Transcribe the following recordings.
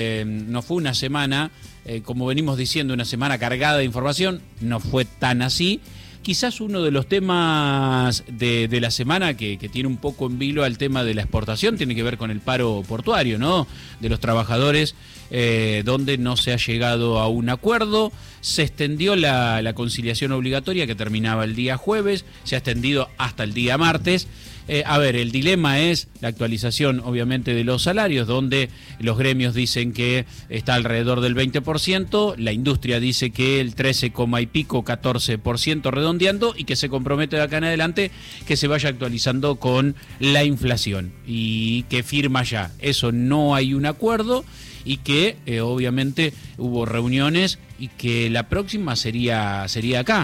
No fue una semana, como venimos diciendo, una semana cargada de información, no fue tan así. Quizás uno de los temas de la semana que tiene un poco en vilo al tema de la exportación tiene que ver con el paro portuario, ¿no? De los trabajadores, donde no se ha llegado a un acuerdo. Se extendió la conciliación obligatoria que terminaba el día jueves, se ha extendido hasta el día martes. El dilema es la actualización, obviamente, de los salarios, donde los gremios dicen que está alrededor del 20%, la industria dice que el 13, y pico, 14% redondeando, y que se compromete de acá en adelante que se vaya actualizando con la inflación y que firma ya. Eso no hay un acuerdo y que obviamente hubo reuniones y que la próxima sería acá.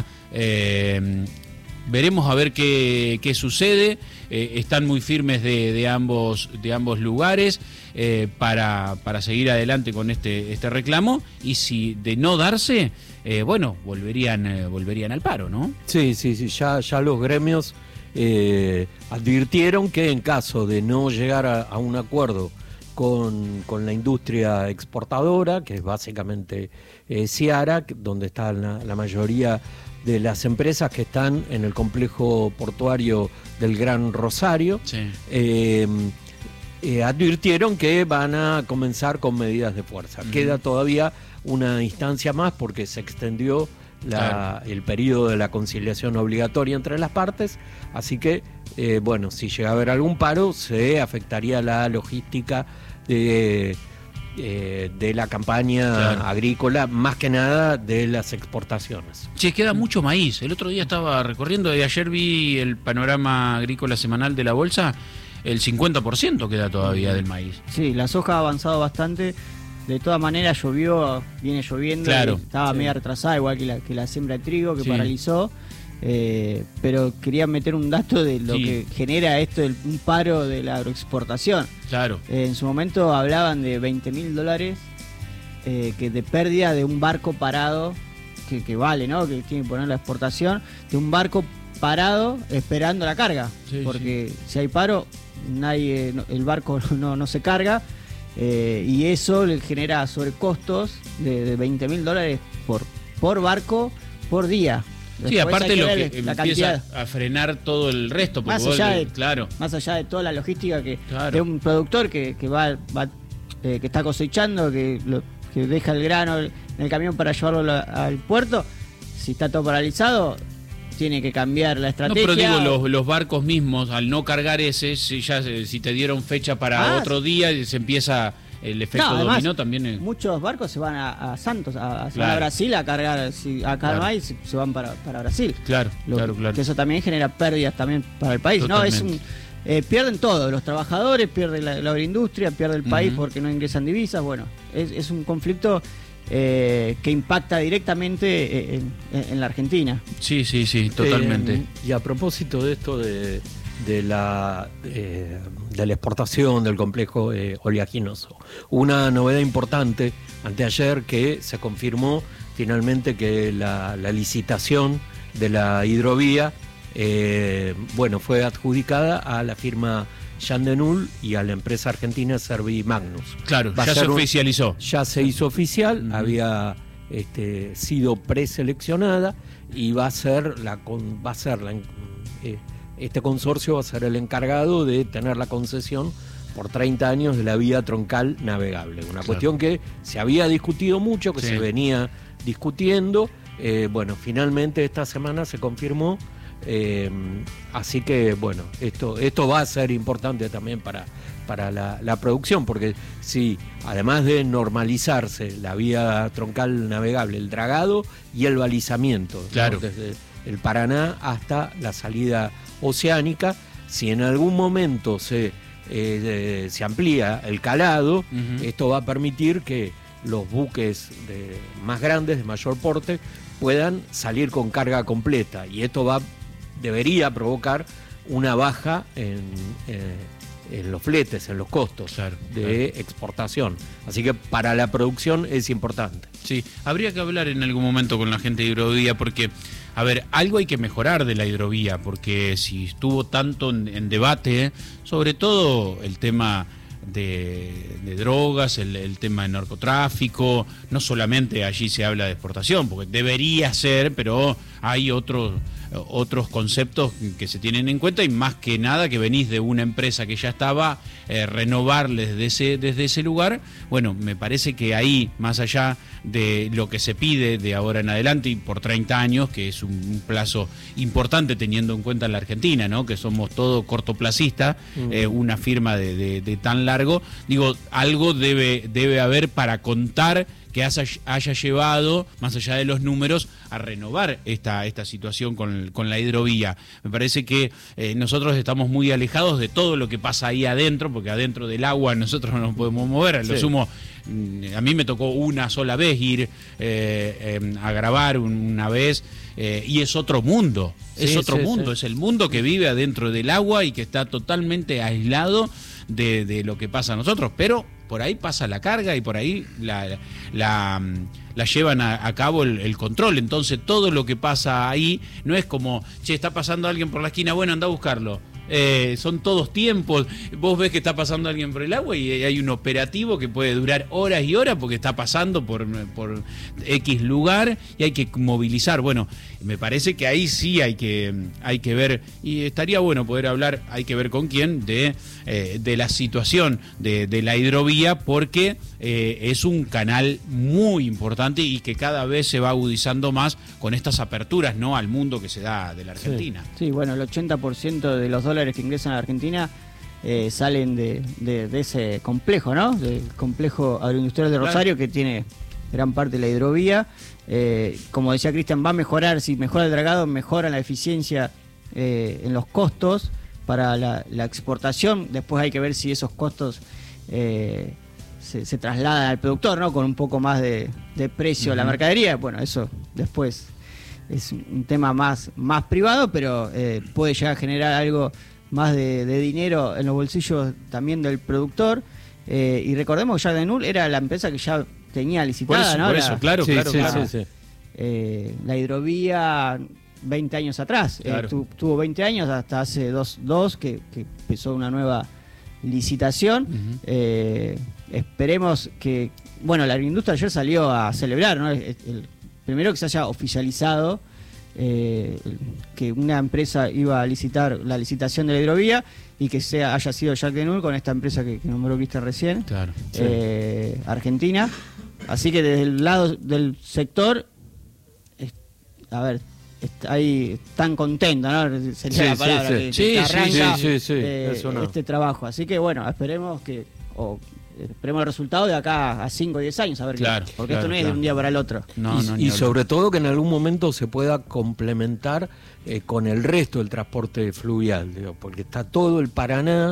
Veremos a ver qué sucede. Están muy firmes de ambos lugares para seguir adelante con este reclamo, y si de no darse, volverían al paro, ¿no? Sí, ya los gremios advirtieron que en caso de no llegar a un acuerdo con la industria exportadora, que es básicamente Seara, donde está la mayoría de las empresas que están en el complejo portuario del Gran Rosario, sí. Advirtieron que van a comenzar con medidas de fuerza. Queda todavía una instancia más porque se extendió el periodo de la conciliación obligatoria entre las partes, así que, si llega a haber algún paro, se afectaría la logística de la campaña agrícola, más que nada de las exportaciones. Sí, queda mucho maíz. El otro día estaba recorriendo y ayer vi el panorama agrícola semanal de la bolsa, el 50% queda todavía del maíz. Sí, la soja ha avanzado bastante. De todas maneras viene lloviendo, estaba media retrasada, igual que la siembra de trigo, que paralizó. Pero quería meter un dato de lo que genera esto, un paro de la agroexportación. Claro. En su momento hablaban de $20.000 que de pérdida de un barco parado, que vale, ¿no? Que tiene que poner la exportación, de un barco parado esperando la carga. Porque si hay paro, el barco no se carga, y eso le genera sobrecostos de $20.000 por barco por día. Después, sí, aparte lo que empieza a frenar todo el resto. Más allá de toda la logística de un productor que está cosechando, que deja el grano en el camión para llevarlo al puerto. Si está todo paralizado, tiene que cambiar la estrategia. No, pero digo, los barcos mismos, al no cargar si te dieron fecha para otro día, se empieza el efecto dominó también. Muchos barcos se van a Santos, se van a Brasil a cargar, acá no hay, se van para Brasil. Claro. Que eso también genera pérdidas también para el país. Totalmente. Pierden todo, los trabajadores, pierde la agroindustria, pierde el país porque no ingresan divisas. Bueno, es un conflicto que impacta directamente en la Argentina. Sí, totalmente. Y a propósito de esto de la exportación del complejo oleaginoso, una novedad importante anteayer, que se confirmó finalmente que la licitación de la hidrovía fue adjudicada a la firma Jan de Null y a la empresa argentina Servimagnus. Claro, se oficializó. Ya se hizo oficial, había sido preseleccionada, y este consorcio va a ser el encargado de tener la concesión por 30 años de la vía troncal navegable. Una cuestión que se había discutido mucho, que se venía discutiendo. Finalmente esta semana se confirmó. Así que, esto va a ser importante también para la producción, porque si además de normalizarse la vía troncal navegable, el dragado y el balizamiento, ¿no? Desde el Paraná hasta la salida oceánica, si en algún momento se amplía el calado, esto va a permitir que los buques más grandes, de mayor porte, puedan salir con carga completa, y esto debería provocar una baja en los fletes, en los costos de exportación. Así que para la producción es importante. Sí, habría que hablar en algún momento con la gente de hidrovía, porque, algo hay que mejorar de la hidrovía, porque si estuvo tanto en debate, sobre todo el tema de drogas, el tema de narcotráfico. No solamente allí se habla de exportación, porque debería ser, pero hay otros conceptos que se tienen en cuenta, y más que nada que venís de una empresa que ya estaba, renovarles desde ese lugar. Bueno, me parece que ahí, más allá de lo que se pide de ahora en adelante y por 30 años, que es un plazo importante teniendo en cuenta la Argentina, ¿no? Que somos todo cortoplacistas, una firma de tan largo, digo, algo debe haber para contar que haya llevado, más allá de los números, a renovar esta situación con la hidrovía. Me parece que nosotros estamos muy alejados de todo lo que pasa ahí adentro, porque adentro del agua nosotros no nos podemos mover. A lo sumo, a mí me tocó una sola vez ir a grabar una vez, y es otro mundo, es el mundo que vive adentro del agua y que está totalmente aislado de lo que pasa a nosotros, pero por ahí pasa la carga y por ahí la llevan a cabo el control. Entonces todo lo que pasa ahí no es como, che, está pasando alguien por la esquina, bueno, anda a buscarlo. Son todos tiempos. Vos ves que está pasando alguien por el agua y hay un operativo que puede durar horas y horas porque está pasando por X lugar y hay que movilizar. Bueno, me parece que ahí sí hay que ver, y estaría bueno poder hablar, hay que ver con quién, de la situación de la hidrovía, porque es un canal muy importante y que cada vez se va agudizando más con estas aperturas, ¿no?, al mundo que se da de la Argentina. Sí, bueno, el 80% de los dólares que ingresan a la Argentina salen de ese complejo, ¿no? Del complejo agroindustrial de Rosario, que tiene gran parte de la hidrovía. Como decía Cristian, va a mejorar, si mejora el dragado, mejora la eficiencia en los costos para la exportación. Después hay que ver si esos costos se trasladan al productor, ¿no?, con un poco más de precio a la mercadería. Bueno, eso después es un tema más privado, pero puede llegar a generar algo más de dinero en los bolsillos también del productor. Y recordemos que Jacques Denul era la empresa que ya tenía licitada, ¿no? Por eso, claro. La hidrovía 20 años atrás, tuvo 20 años hasta hace dos que empezó una nueva licitación. Esperemos que, bueno, la agroindustria ayer salió a celebrar, ¿no? Primero que se haya oficializado que una empresa iba a licitar la licitación de la hidrovía y que haya sido Jacques Denul con esta empresa que nombró Cristian recién, Argentina. Así que desde el lado del sector, ahí están contentos, ¿no? Sería la palabra que arranca este trabajo. Así que bueno, esperemos el resultado de acá a 5 o 10 años, a ver porque esto no es de un día para el otro. Y sobre todo que en algún momento se pueda complementar con el resto del transporte fluvial, porque está todo el Paraná,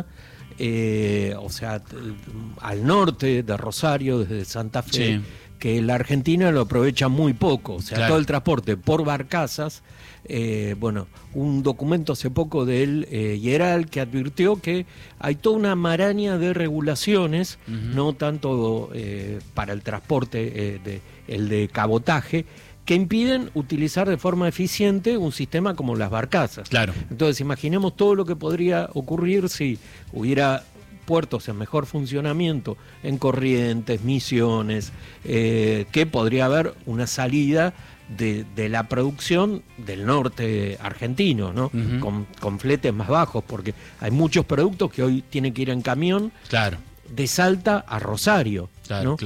o sea, al norte de Rosario, desde Santa Fe, que la Argentina lo aprovecha muy poco, o sea, todo el transporte por barcazas. Bueno, un documento hace poco del IERAL que advirtió que hay toda una maraña de regulaciones, no tanto para el transporte, el de cabotaje, que impiden utilizar de forma eficiente un sistema como las barcazas. Entonces, imaginemos todo lo que podría ocurrir si hubiera puertos en mejor funcionamiento, en Corrientes, Misiones, que podría haber una salida de la producción del norte argentino, ¿no? Con fletes más bajos, porque hay muchos productos que hoy tienen que ir en camión de Salta a Rosario, ¿no?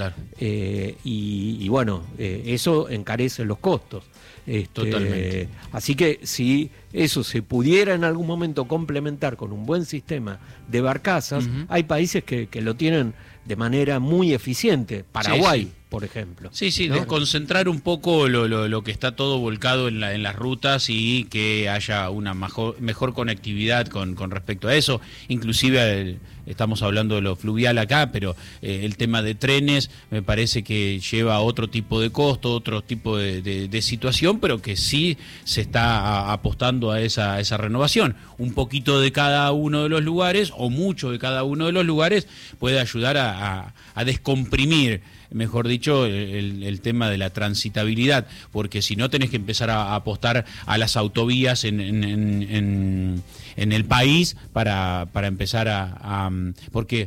Y bueno, eso encarece los costos. Totalmente. Así que si eso se pudiera en algún momento complementar con un buen sistema de barcazas, hay países que lo tienen de manera muy eficiente. Paraguay, por ejemplo. ¿no? Desconcentrar un poco lo que está todo volcado en las rutas y que haya una mejor conectividad con respecto a eso. Inclusive estamos hablando de lo fluvial acá, pero el tema de trenes me parece que lleva otro tipo de costo, otro tipo de situación, pero que sí se está apostando a esa renovación. Un poquito de cada uno de los lugares o mucho de cada uno de los lugares puede ayudar a descomprimir, mejor dicho, el tema de la transitabilidad, porque si no tenés que empezar a apostar a las autovías en el país para empezar porque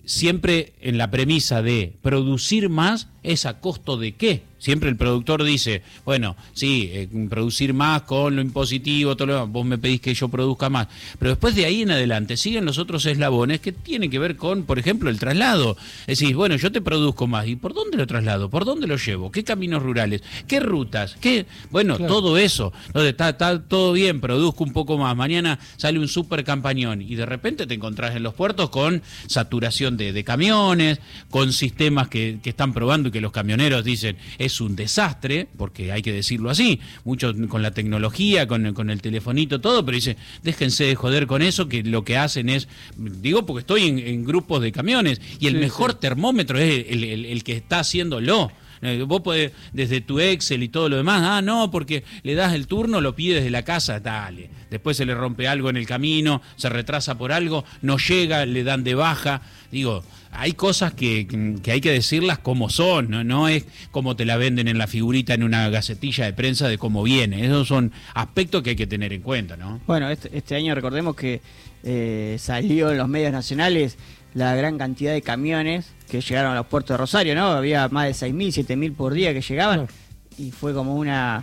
siempre en la premisa de producir más, ¿es a costo de qué? Siempre el productor dice, bueno, sí, producir más con lo impositivo, todo lo, vos me pedís que yo produzca más. Pero después de ahí en adelante siguen los otros eslabones que tienen que ver con, por ejemplo, el traslado. Es decir, bueno, yo te produzco más. ¿Y por dónde lo traslado? ¿Por dónde lo llevo? ¿Qué caminos rurales? ¿Qué rutas? ¿Qué? Bueno, claro, todo eso. Entonces, está todo bien, produzco un poco más. Mañana sale un super campañón y de repente te encontrás en los puertos con saturación de camiones, con sistemas que están probando y que los camioneros dicen es un desastre, porque hay que decirlo así, muchos con la tecnología, con el telefonito, todo, pero dice, déjense de joder con eso, que lo que hacen es, digo porque estoy en grupos de camiones, y el mejor termómetro es el que está haciéndolo. Vos podés, desde tu Excel y todo lo demás, no, porque le das el turno, lo pides de la casa, dale. Después se le rompe algo en el camino, se retrasa por algo, no llega, le dan de baja. Digo, hay cosas que hay que decirlas como son, no es como te la venden en la figurita en una gacetilla de prensa de cómo viene. Esos son aspectos que hay que tener en cuenta, ¿no? Bueno, este año recordemos que salió en los medios nacionales la gran cantidad de camiones que llegaron a los puertos de Rosario, ¿no? Había más de 6.000, 7.000 por día que llegaban, y fue como una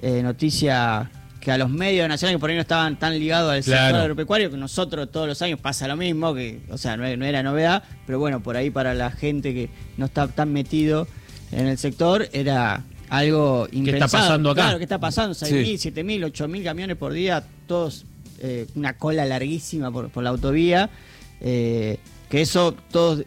noticia que a los medios nacionales que por ahí no estaban tan ligados al sector agropecuario, que nosotros todos los años pasa lo mismo, que, o sea, no era novedad, pero bueno, por ahí para la gente que no está tan metido en el sector, era algo impensado. ¿Qué está pasando acá? Claro, ¿qué está pasando? 6.000, 7.000, 8.000 camiones por día, todos una cola larguísima por la autovía, que eso todos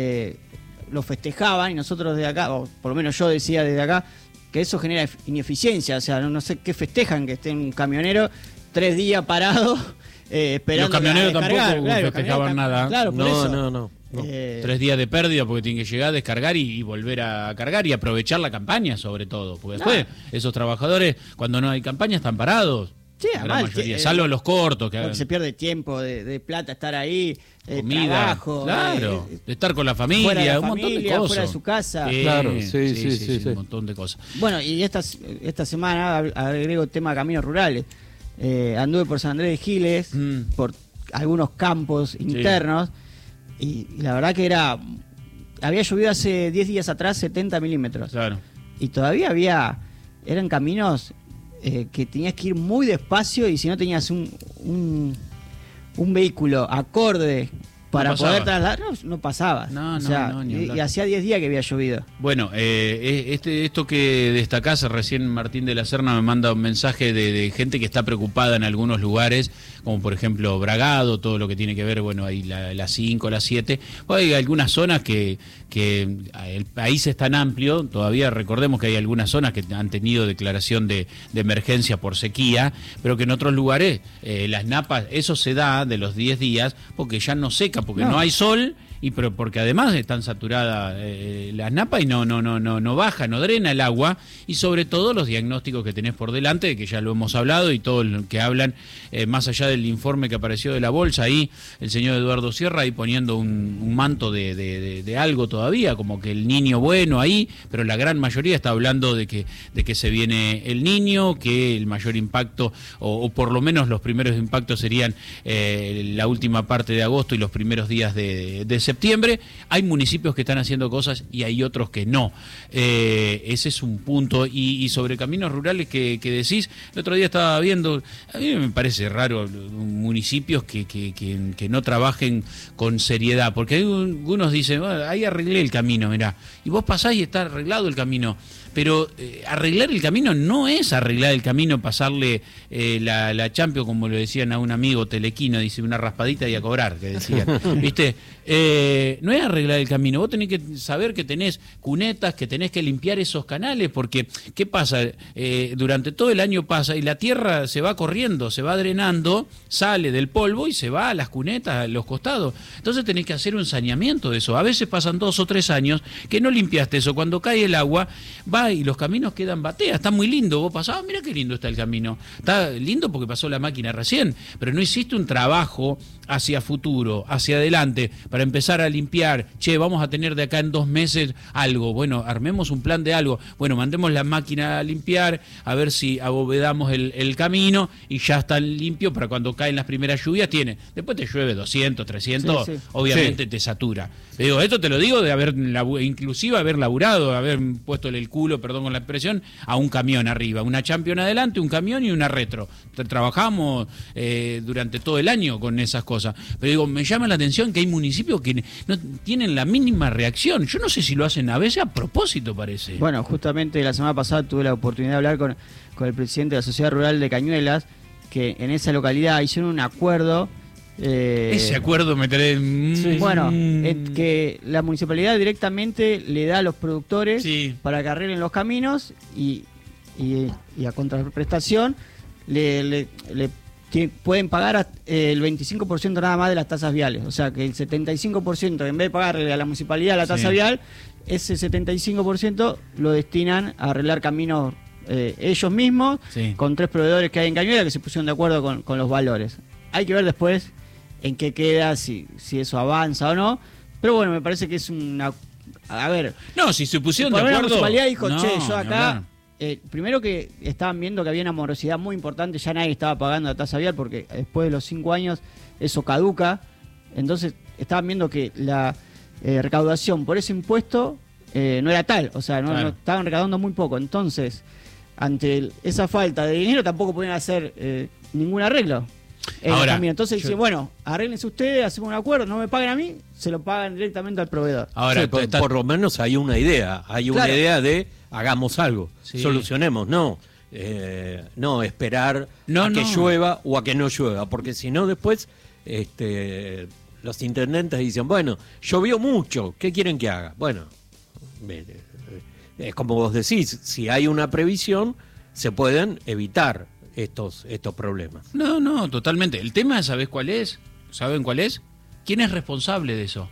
lo festejaban, y nosotros desde acá, o por lo menos yo decía desde acá, que eso genera ineficiencia. O sea, no sé qué festejan que esté un camionero 3 días parado esperando. Los camioneros tampoco festejaban nada. Claro, por eso. No. 3 días de pérdida porque tienen que llegar, descargar y volver a cargar y aprovechar la campaña sobre todo, porque después esos trabajadores cuando no hay campaña están parados. Sí, además, salvo los cortos porque se pierde tiempo de plata estar ahí, comida, trabajo, claro, de estar con la familia, un montón de cosas, fuera de su casa, claro, sí, un montón de cosas. Bueno, y esta semana agrego el tema de caminos rurales. Anduve por San Andrés de Giles, por algunos campos internos, y la verdad que había llovido hace 10 días atrás 70 milímetros, claro, y todavía eran caminos que tenías que ir muy despacio, y si no tenías un vehículo acorde para poder trasladar, no pasabas. Y hacía 10 días que había llovido. Bueno, esto que destacás, recién Martín de la Serna me manda un mensaje de gente que está preocupada en algunos lugares, como por ejemplo Bragado, todo lo que tiene que ver, bueno, ahí las 5, las 7. Hay algunas zonas que el país es tan amplio, todavía recordemos que hay algunas zonas que han tenido declaración de emergencia por sequía, pero que en otros lugares las napas, eso se da de los 10 días porque ya no seca, porque no hay sol, pero porque además están saturadas las napas y no baja, no drena el agua, y sobre todo los diagnósticos que tenés por delante, que ya lo hemos hablado, y todo lo que hablan, más allá del informe que apareció de la bolsa, ahí el señor Eduardo Sierra ahí poniendo un manto de algo todavía, como que el niño bueno ahí, pero la gran mayoría está hablando de que se viene el niño, que el mayor impacto, o por lo menos los primeros impactos serían la última parte de agosto y los primeros días de septiembre. Hay municipios que están haciendo cosas y hay otros que no. Ese es un punto. Y sobre caminos rurales que decís, el otro día estaba viendo, a mí me parece raro municipios que no trabajen con seriedad, porque hay algunos dicen, bueno, ahí arreglé el camino, mirá, y vos pasás y está arreglado el camino. Pero arreglar el camino no es arreglar el camino, pasarle la Champions, como lo decían a un amigo telequino, dice, una raspadita y a cobrar, que decían, ¿viste? No es arreglar el camino, vos tenés que saber que tenés cunetas, que tenés que limpiar esos canales, porque, ¿qué pasa? Durante todo el año pasa y la tierra se va corriendo, se va drenando, sale del polvo y se va a las cunetas, a los costados. Entonces tenés que hacer un saneamiento de eso. A veces pasan 2 o 3 años que no limpiaste eso. Cuando cae el agua, va y los caminos quedan bateas, está muy lindo, vos pasás, mira qué lindo está el camino, está lindo porque pasó la máquina recién, pero no hiciste un trabajo hacia futuro, hacia adelante, para empezar empezar a limpiar, vamos a tener de acá en 2 meses algo, bueno, armemos un plan de algo, bueno, mandemos la máquina a limpiar, a ver si abovedamos el camino y ya está limpio para cuando caen las primeras lluvias, después te llueve 200, 300, obviamente te satura. Digo, esto te lo digo de inclusive haber laburado, haber puesto el culo, perdón con la expresión, a un camión arriba, una Champion adelante, un camión y una retro. Trabajamos durante todo el año con esas cosas. Pero digo, me llama la atención que hay municipios que no tienen la mínima reacción. Yo no sé si lo hacen a veces a propósito, parece. Bueno, justamente la semana pasada tuve la oportunidad de hablar con el presidente de la Sociedad Rural de Cañuelas, que en esa localidad hicieron un acuerdo. Ese acuerdo bueno, que la municipalidad directamente le da a los productores para que arreglen los caminos y a contraprestación le pueden pagar el 25% nada más de las tasas viales. O sea que el 75%, en vez de pagarle a la municipalidad la tasa vial, ese 75% lo destinan a arreglar caminos ellos mismos, con 3 proveedores que hay en Cañuelas que se pusieron de acuerdo con los valores. Hay que ver después en qué queda, si eso avanza o no. Pero bueno, me parece que es una... A ver... No, si se pusieron de acuerdo... La municipalidad dijo, yo acá... primero que estaban viendo que había una morosidad muy importante, ya nadie estaba pagando la tasa vial porque después de los 5 años eso caduca. Entonces estaban viendo que la recaudación por ese impuesto no era tal. O sea, no estaban recaudando muy poco. Entonces, ante esa falta de dinero tampoco podían hacer ningún arreglo. Ahora, entonces dicen, bueno, arréglense ustedes, hacemos un acuerdo, no me paguen a mí, se lo pagan directamente al proveedor. Ahora, por lo menos hay una idea, idea de hagamos algo, solucionemos, no esperar a que llueva o a que no llueva, porque si no después los intendentes dicen, bueno, llovió mucho, ¿qué quieren que haga? Bueno, es como vos decís, si hay una previsión, se pueden evitar estos problemas. No, totalmente. El tema, ¿sabés cuál es? ¿Saben cuál es? ¿Quién es responsable de eso?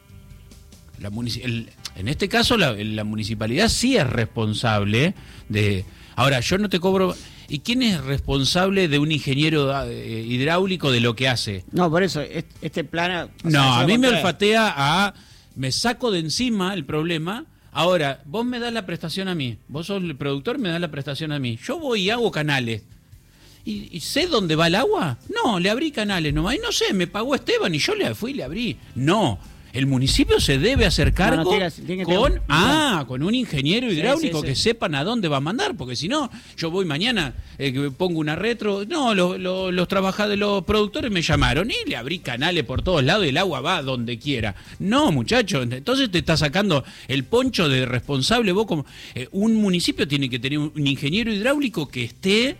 En este caso, la municipalidad sí es responsable de... Ahora, yo no te cobro... ¿Y quién es responsable de un ingeniero hidráulico de lo que hace? No, por eso, este plan... A mí me olfatea me saco de encima el problema. Ahora, vos me das la prestación a mí. Vos sos el productor, me das la prestación a mí. Yo voy y hago canales. ¿Y sé dónde va el agua? No, le abrí canales nomás. Y no sé, me pagó Esteban y yo le fui y le abrí. No, el municipio se debe hacer cargo con un ingeniero hidráulico que sepan a dónde va a mandar, porque si no, yo voy mañana, pongo una retro, los trabajadores, los productores me llamaron y le abrí canales por todos lados y el agua va donde quiera. No, muchacho, entonces te está sacando el poncho de responsable. Vos como un municipio tiene que tener un ingeniero hidráulico que esté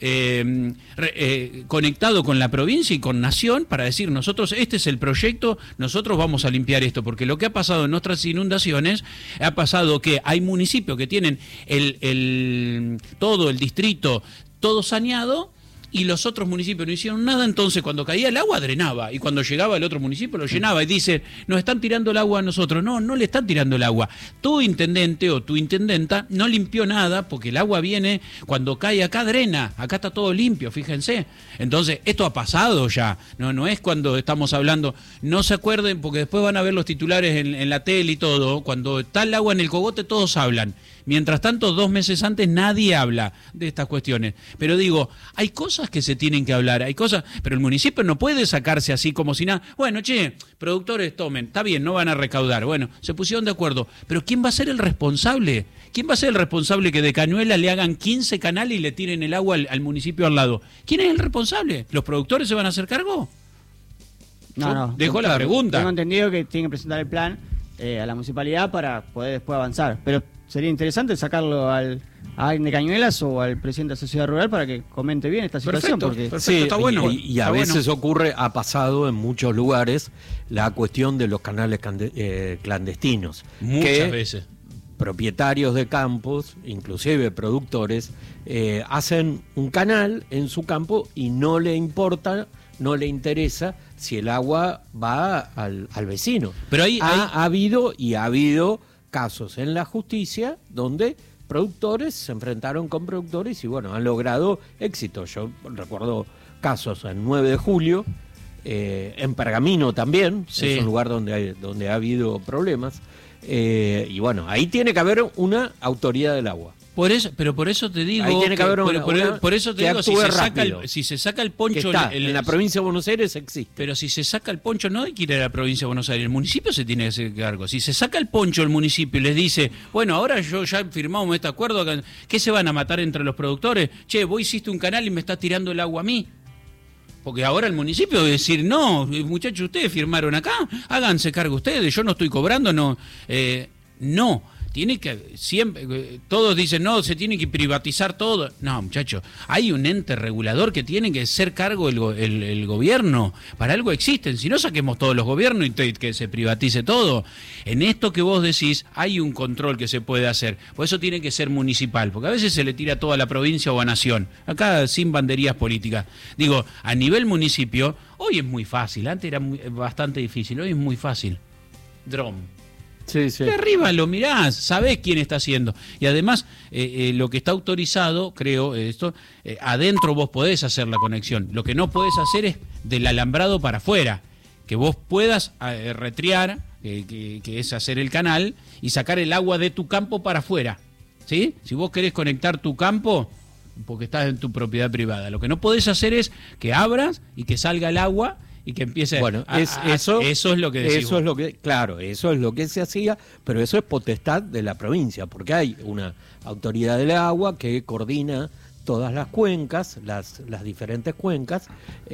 conectado con la provincia y con Nación para decir, nosotros, este es el proyecto, nosotros vamos a limpiar esto, porque lo que ha pasado en nuestras inundaciones, ha pasado que hay municipios que tienen todo el distrito, todo saneado, y los otros municipios no hicieron nada, entonces cuando caía el agua drenaba, y cuando llegaba el otro municipio lo llenaba, y dice, nos están tirando el agua a nosotros. No le están tirando el agua. Tu intendente o tu intendenta no limpió nada, porque el agua viene, cuando cae acá drena, acá está todo limpio, fíjense. Entonces, esto ha pasado ya, no es cuando estamos hablando, no se acuerden, porque después van a ver los titulares en la tele y todo, cuando está el agua en el cogote todos hablan. Mientras tanto, 2 meses antes nadie habla de estas cuestiones. Pero digo, hay cosas que se tienen que hablar, hay cosas, pero el municipio no puede sacarse así como si nada. Bueno, productores tomen, está bien, no van a recaudar. Bueno, se pusieron de acuerdo, pero ¿quién va a ser el responsable? ¿Quién va a ser el responsable que de Cañuelas le hagan 15 canales y le tiren el agua al municipio al lado? ¿Quién es el responsable? ¿Los productores se van a hacer cargo? No. Dejo la pregunta. Tengo entendido que tienen que presentar el plan a la municipalidad para poder después avanzar, pero sería interesante sacarlo a alguien de Cañuelas o al presidente de la Sociedad Rural para que comente bien esta situación. Perfecto, está bueno. Y a veces ha pasado en muchos lugares la cuestión de los canales clandestinos. Muchas veces. Propietarios de campos, inclusive productores, hacen un canal en su campo y no le importa, no le interesa si el agua va al vecino. Pero ha habido casos en la justicia donde productores se enfrentaron con productores y han logrado éxito. Yo recuerdo casos en 9 de julio en Pergamino también, sí. Es un lugar donde ha habido problemas. Y bueno, ahí tiene que haber una autoridad del agua. Por eso te digo, ahí tiene que haber por eso te digo, si se saca el poncho, en la provincia de Buenos Aires existe. Pero si se saca el poncho, no hay que ir a la provincia de Buenos Aires, el municipio se tiene que hacer cargo. Si se saca el poncho el municipio y les dice, bueno, ahora yo ya firmamos este acuerdo, ¿qué se van a matar entre los productores? Che, vos hiciste un canal y me estás tirando el agua a mí. Porque ahora el municipio debe decir, no, muchachos, ustedes firmaron acá, háganse cargo ustedes, yo no estoy cobrando, no. No. Tiene que, siempre, todos dicen, no, se tiene que privatizar todo. No, muchachos, hay un ente regulador que tiene que ser cargo el gobierno. Para algo existen, si no saquemos todos los gobiernos y que se privatice todo. En esto que vos decís, hay un control que se puede hacer. Por eso tiene que ser municipal, porque a veces se le tira todo a la provincia o a nación. Acá sin banderías políticas. Digo, a nivel municipio, hoy es muy fácil, antes era bastante difícil, hoy es muy fácil. Sí, sí. De arriba lo mirás, sabés quién está haciendo. Y además, lo que está autorizado, creo, adentro vos podés hacer la conexión. Lo que no podés hacer es del alambrado para afuera. Que vos puedas retrear, que es hacer el canal, y sacar el agua de tu campo para afuera. ¿Sí? Si vos querés conectar tu campo, porque estás en tu propiedad privada. Lo que no podés hacer es que abras y que salga el agua y que empiece eso es lo que decís eso vos. Es lo que, claro, eso es lo que se hacía, pero eso es potestad de la provincia, porque hay una autoridad del agua que coordina todas las cuencas, las diferentes cuencas,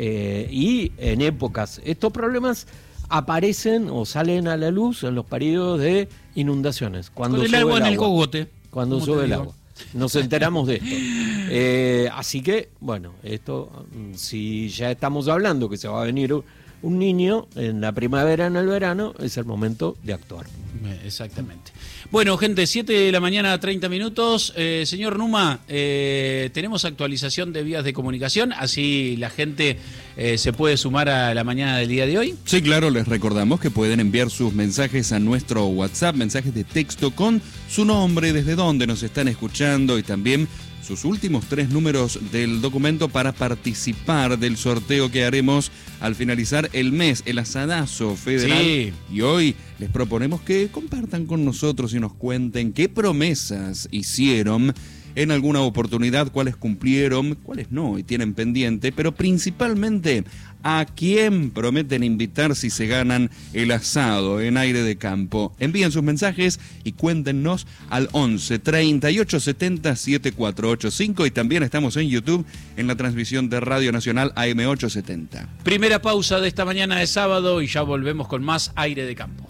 y en épocas estos problemas aparecen o salen a la luz en los periodos de inundaciones, cuando con el agua en el cogote, cuando sube el agua. Nos enteramos de esto. Así que, bueno, esto, si ya estamos hablando que se va a venir un niño en la primavera, en el verano, es el momento de actuar. Exactamente. Bueno, gente, 7 de la mañana, 30 minutos. Señor Numa, tenemos actualización de vías de comunicación, así la gente se puede sumar a la mañana del día de hoy. Sí, claro, les recordamos que pueden enviar sus mensajes a nuestro WhatsApp, mensajes de texto con su nombre, desde dónde nos están escuchando y también sus últimos 3 números del documento para participar del sorteo que haremos al finalizar el mes, el asadazo federal. Sí. Y hoy les proponemos que compartan con nosotros y nos cuenten qué promesas hicieron en alguna oportunidad, cuáles cumplieron, cuáles no y tienen pendiente, pero principalmente a quién prometen invitar si se ganan el asado en Aire de Campo. Envíen sus mensajes y cuéntenos al 11 38 70 7485 y también estamos en YouTube en la transmisión de Radio Nacional AM870. Primera pausa de esta mañana de sábado y ya volvemos con más Aire de Campo.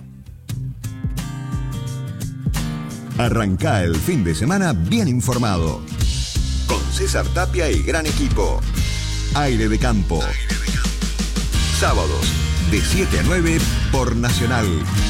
Arrancá el fin de semana bien informado. Con César Tapia y gran equipo. Aire de Campo. Sábados, de 7 a 9 por Nacional.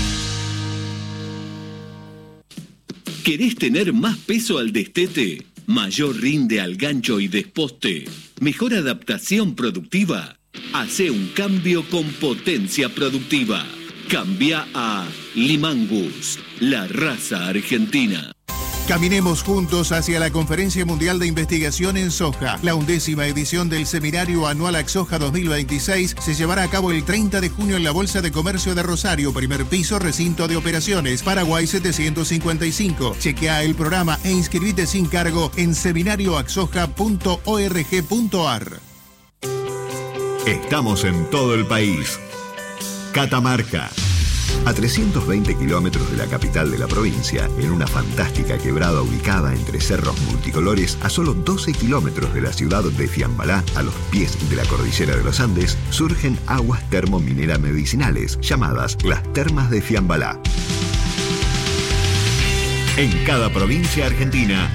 ¿Querés tener más peso al destete? ¿Mayor rinde al gancho y desposte? ¿Mejor adaptación productiva? Hacé un cambio con potencia productiva. Cambia a Limangus, la raza argentina. Caminemos juntos hacia la Conferencia Mundial de Investigación en Soja. La 11ª edición del Seminario Anual AXOJA 2026 se llevará a cabo el 30 de junio en la Bolsa de Comercio de Rosario, primer piso, recinto de operaciones, Paraguay 755. Chequea el programa e inscribite sin cargo en seminarioaxoja.org.ar. Estamos en todo el país. Catamarca. A 320 kilómetros de la capital de la provincia, en una fantástica quebrada ubicada entre cerros multicolores, a solo 12 kilómetros de la ciudad de Fiambalá, a los pies de la cordillera de los Andes, surgen aguas termomineras medicinales, llamadas las Termas de Fiambalá. En cada provincia argentina,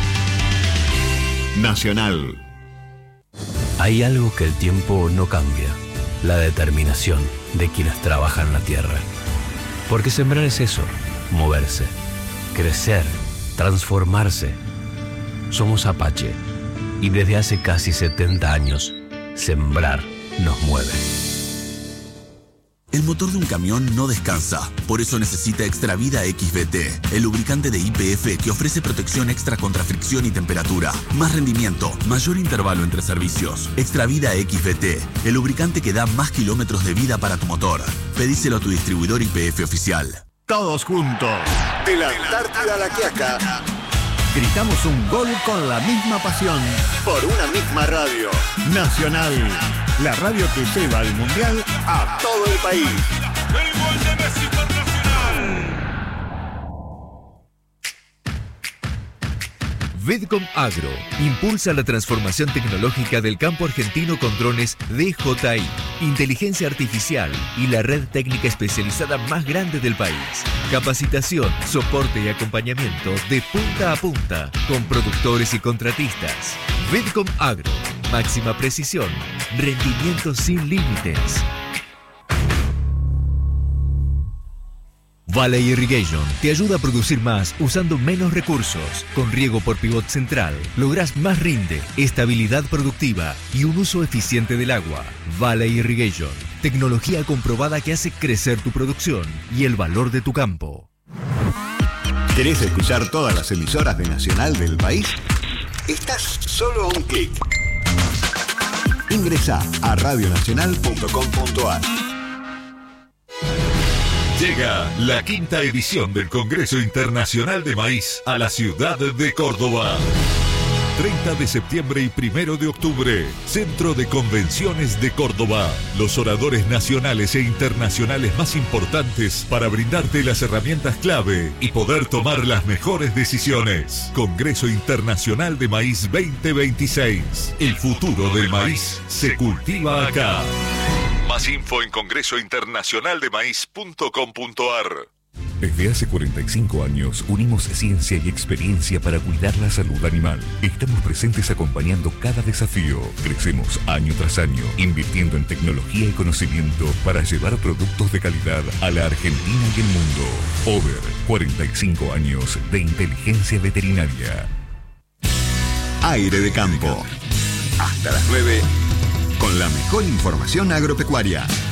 Nacional. Hay algo que el tiempo no cambia, la determinación de quienes trabajan la tierra. Porque sembrar es eso, moverse, crecer, transformarse. Somos Apache y desde hace casi 70 años, sembrar nos mueve. El motor de un camión no descansa, por eso necesita Extravida XVT, el lubricante de YPF que ofrece protección extra contra fricción y temperatura, más rendimiento, mayor intervalo entre servicios. Extravida XVT, el lubricante que da más kilómetros de vida para tu motor. Pedíselo a tu distribuidor YPF oficial. Todos juntos, de la Antártida a la Quiaca, gritamos un gol con la misma pasión, por una misma radio. Nacional, la radio que lleva el Mundial a todo el país. El gol de Messi contra Nacional. Vedcom Agro impulsa la transformación tecnológica del campo argentino con drones DJI, inteligencia artificial y la red técnica especializada más grande del país. Capacitación, soporte y acompañamiento de punta a punta con productores y contratistas. Vedcom Agro, máxima precisión, rendimiento sin límites. Valley Irrigation te ayuda a producir más usando menos recursos. Con riego por pivot central, lográs más rinde, estabilidad productiva y un uso eficiente del agua. Valley Irrigation, tecnología comprobada que hace crecer tu producción y el valor de tu campo. ¿Querés escuchar todas las emisoras de Nacional del país? Estás solo a un clic. Ingresá a radionacional.com.ar. Llega la 5ª edición del Congreso Internacional de Maíz a la ciudad de Córdoba. 30 de septiembre y 1 de octubre, Centro de Convenciones de Córdoba. Los oradores nacionales e internacionales más importantes para brindarte las herramientas clave y poder tomar las mejores decisiones. Congreso Internacional de Maíz 2026. El futuro del maíz se cultiva acá. Más info en congresointernacionaldemaíz.com.ar. Desde hace 45 años unimos ciencia y experiencia para cuidar la salud animal. Estamos presentes acompañando cada desafío. Crecemos año tras año, invirtiendo en tecnología y conocimiento para llevar productos de calidad a la Argentina y el mundo. Over 45 años de inteligencia veterinaria. Aire de campo. Hasta las 9. Con la mejor información agropecuaria.